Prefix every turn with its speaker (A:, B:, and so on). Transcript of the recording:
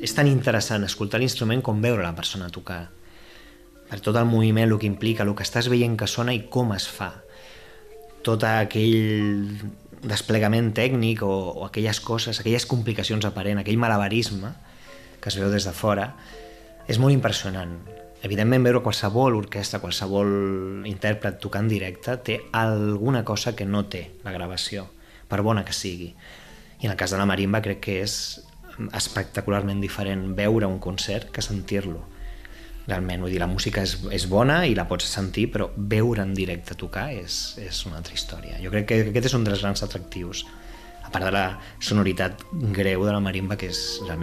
A: és tan interessant escoltar l'instrument com veure la persona tocar. Per tot el moviment, el que implica, el que estàs veient que sona i com es fa. Tot aquell desplegament tècnic o aquelles coses, aquelles complicacions aparents, aquell malabarisme que es veu des de fora, és molt impressionant. Evidentment, veure qualsevol orquestra, qualsevol intèrpret tocar en directe té alguna cosa que no té la gravació, per bona que sigui. I en el cas de la marimba crec que és espectacularment diferent veure un concert que sentir-lo. Realment, vull dir, la música és bona i la pots sentir, però veure en directe tocar és una altra història. Jo crec que aquest és un dels grans atractius, a part de la sonoritat greu de la marimba, que és realment